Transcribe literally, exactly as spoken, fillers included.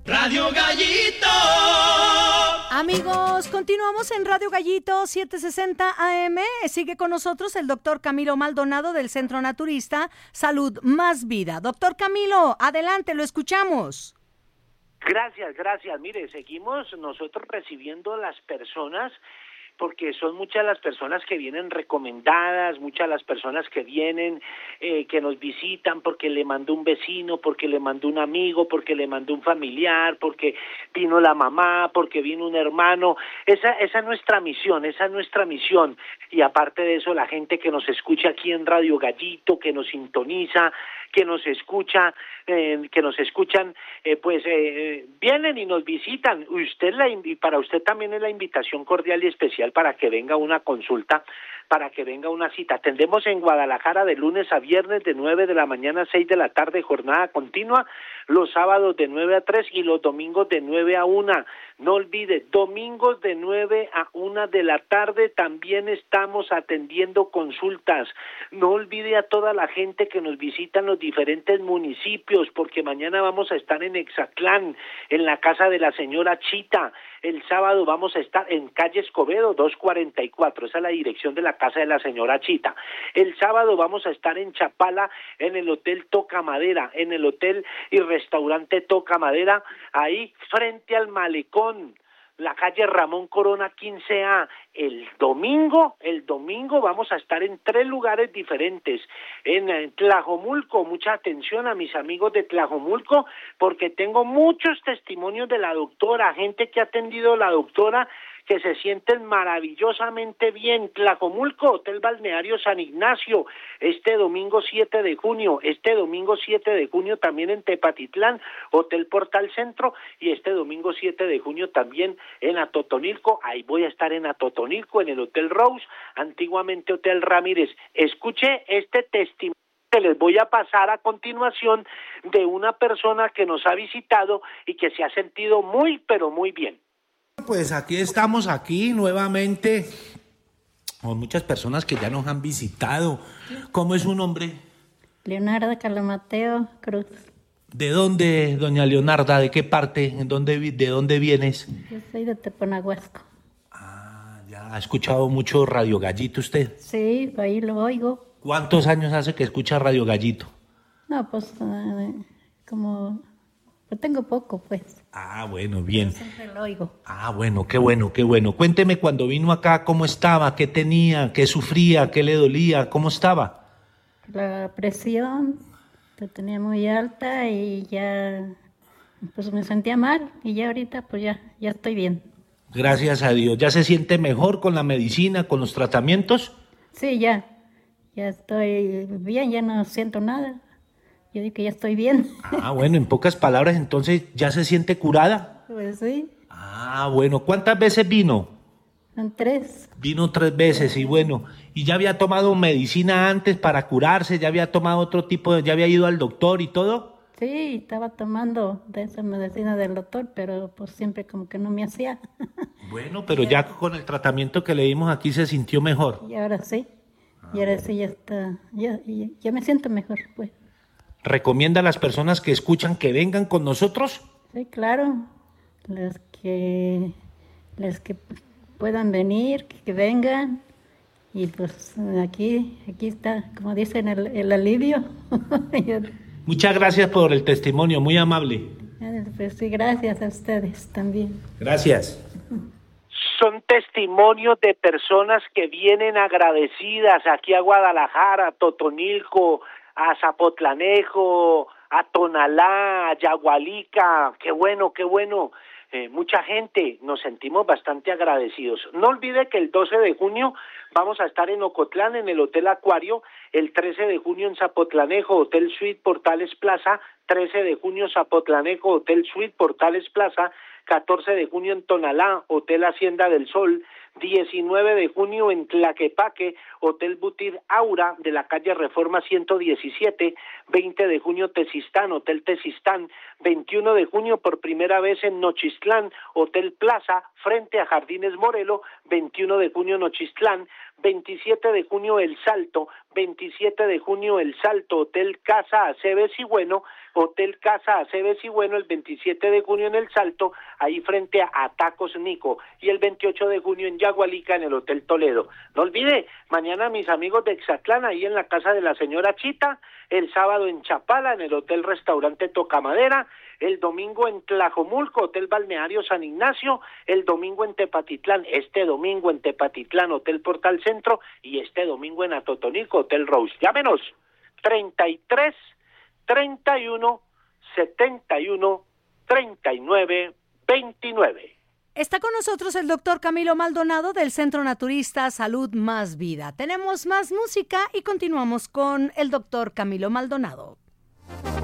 Radio Gallito. Amigos, continuamos en Radio Gallito setecientos sesenta A M. Sigue con nosotros el doctor Camilo Maldonado del Centro Naturista Salud Más Vida. Doctor Camilo, adelante, lo escuchamos. Gracias, gracias. Mire, seguimos nosotros recibiendo a las personas, porque son muchas las personas que vienen recomendadas, muchas las personas que vienen, eh, que nos visitan porque le mandó un vecino, porque le mandó un amigo, porque le mandó un familiar, porque vino la mamá, porque vino un hermano. Esa, esa es nuestra misión, esa es nuestra misión. Y aparte de eso, la gente que nos escucha aquí en Radio Gallito, que nos sintoniza, que nos escucha, eh, que nos escuchan, eh, pues eh, vienen y nos visitan. Usted la, y para usted también es la invitación cordial y especial para que venga una consulta, para que venga una cita. Atendemos en Guadalajara de lunes a viernes de nueve de la mañana a seis de la tarde, jornada continua, los sábados de nueve a tres y los domingos de nueve a una. No olvide, domingos de nueve a una de la tarde también estamos atendiendo consultas. No olvide a toda la gente que nos visita en los diferentes municipios, porque mañana vamos a estar en Exatlán, en la casa de la señora Chita. El sábado vamos a estar en calle Escobedo doscientos cuarenta y cuatro, esa es la dirección de la casa de la señora Chita. El sábado vamos a estar en Chapala, en el Hotel Toca Madera, en el Hotel y Restaurante Toca Madera, ahí frente al malecón, la calle Ramón Corona quince A. El domingo, el domingo vamos a estar en tres lugares diferentes. En, en Tlajomulco, mucha atención a mis amigos de Tlajomulco, porque tengo muchos testimonios de la doctora, gente que ha atendido a la doctora, que se sienten maravillosamente bien. Tlajomulco, Hotel Balneario San Ignacio, este domingo siete de junio, este domingo siete de junio también en Tepatitlán, Hotel Portal Centro, y este domingo siete de junio también en Atotonilco. Ahí voy a estar en Atotonilco, en el Hotel Rose, antiguamente Hotel Ramírez. Escuche este testimonio que les voy a pasar a continuación de una persona que nos ha visitado y que se ha sentido muy, pero muy bien. Pues aquí estamos, aquí nuevamente, con muchas personas que ya nos han visitado. ¿Cómo es su nombre? Leonarda Calamateo Cruz. ¿De dónde, doña Leonarda? ¿De qué parte? ¿En dónde, ¿De dónde vienes? Yo soy de Teponahuasco. Ah, ya. ¿Ha escuchado mucho Radio Gallito usted? Sí, ahí lo oigo. ¿Cuántos años hace que escucha Radio Gallito? No, pues uh, como... Yo tengo poco, pues. Ah, bueno, bien. Yo siempre lo oigo. Ah, bueno, qué bueno, qué bueno. Cuénteme cuando vino acá, ¿cómo estaba? ¿Qué tenía? ¿Qué sufría? ¿Qué le dolía? ¿Cómo estaba? La presión la tenía muy alta y ya, pues me sentía mal. Y ya ahorita, pues ya, ya estoy bien. Gracias a Dios. ¿Ya se siente mejor con la medicina, con los tratamientos? Sí, ya. Ya estoy bien, ya no siento nada. Yo digo que ya estoy bien. Ah, bueno, en pocas palabras, entonces, ¿ya se siente curada? Pues sí. Ah, bueno, ¿cuántas veces vino? Son tres. Vino tres veces, y bueno, ¿y ya había tomado medicina antes para curarse? ¿Ya había tomado otro tipo de, ya había ido al doctor y todo? Sí, estaba tomando de esa medicina del doctor, pero pues siempre como que no me hacía. Bueno, pero ya con el tratamiento que le dimos aquí se sintió mejor. Y ahora sí, y ahora sí ya está, ya, ya, ya me siento mejor, pues. ¿Recomienda a las personas que escuchan que vengan con nosotros? Sí, claro. Las que, las que puedan venir, que, que vengan. Y pues aquí, aquí está, como dicen, el, el alivio. Muchas gracias por el testimonio, muy amable. Pues sí, gracias a ustedes también. Gracias. Son testimonios de personas que vienen agradecidas aquí a Guadalajara, a Totonilco, a Zapotlanejo, a Tonalá, a Yagualica. Qué bueno, qué bueno. Eh, mucha gente, nos sentimos bastante agradecidos. No olvide que el doce de junio vamos a estar en Ocotlán, en el Hotel Acuario, el trece de junio en Zapotlanejo, Hotel Suite Portales Plaza, trece de junio Zapotlanejo, Hotel Suite Portales Plaza, catorce de junio en Tonalá, Hotel Hacienda del Sol, diecinueve de junio en Tlaquepaque, Hotel Butir Aura de la calle Reforma ciento diecisiete, veinte de junio Tezistán, Hotel Tezistán, veintiuno de junio por primera vez en Nochistlán, Hotel Plaza, frente a Jardines Morelo, veintiuno de junio Nochistlán, veintisiete de junio El Salto, veintisiete de junio El Salto, Hotel Casa Aceves y Bueno, Hotel Casa Aceves y bueno, el veintisiete de junio en El Salto, ahí frente a Tacos Nico, y el veintiocho de junio en Yagualica, en el Hotel Toledo. No olvide, mañana mis amigos de Exatlán, ahí en la casa de la señora Chita, el sábado en Chapala, en el Hotel Restaurante Tocamadera, el domingo en Tlajomulco, Hotel Balneario San Ignacio, el domingo en Tepatitlán, este domingo en Tepatitlán, Hotel Portal Centro, y este domingo en Atotonico, Hotel Rose. Llámenos, treinta y tres, treinta y uno, setenta y uno, treinta y nueve, veintinueve. Está con nosotros el doctor Camilo Maldonado del Centro Naturista Salud Más Vida. Tenemos más música y continuamos con el doctor Camilo Maldonado.